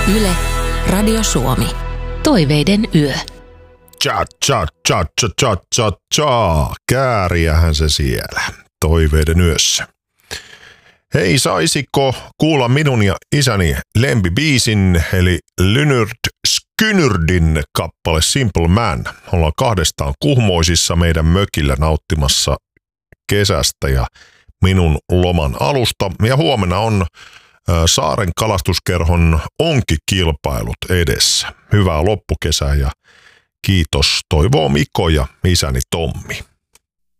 Yle, Radio Suomi. Toiveiden yö. Kääriähän se siellä. Toiveiden yössä. Hei, saisiko kuulla minun ja isäni lempibiisin, eli Lynyrd Skynyrdin kappale Simple Man. Ollaan kahdestaan Kuhmoisissa meidän mökillä nauttimassa kesästä ja minun loman alusta. Ja huomenna on Saaren kalastuskerhon onkikilpailut edessä. Hyvää loppukesää ja kiitos, toivoo Mikko ja isäni Tommi.